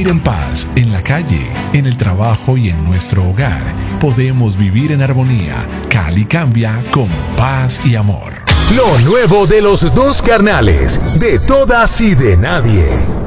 vivir en paz en la calle, en el trabajo y en nuestro hogar. Podemos vivir en armonía. Cali cambia con paz y amor. Lo nuevo de los dos carnales, de todas y de nadie.